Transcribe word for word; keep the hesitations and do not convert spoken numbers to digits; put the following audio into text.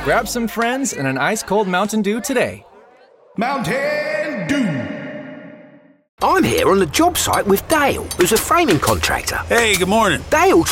Grab some friends and an ice-cold Mountain Dew today. Mountain Dew. I'm here on the job site with Dale, who's a framing contractor. Hey, good morning. Dale